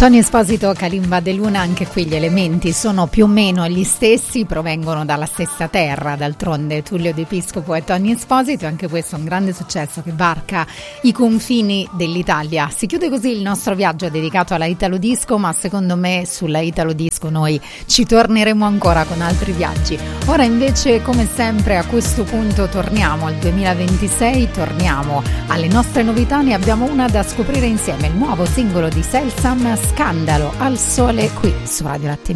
Tony Esposito, Kalimba De Luna, anche qui gli elementi sono più o meno gli stessi, provengono dalla stessa terra, d'altronde Tullio De Piscopo e Tony Esposito, anche questo è un grande successo che varca i confini dell'Italia. Si chiude così il nostro viaggio dedicato alla Italo Disco, ma secondo me sulla Italo Disco noi ci torneremo ancora con altri viaggi. Ora invece, come sempre, a questo punto torniamo al 2026, torniamo alle nostre novità, ne abbiamo una da scoprire insieme, il nuovo singolo di Selsam, Scandalo al sole, qui su Radio Latte.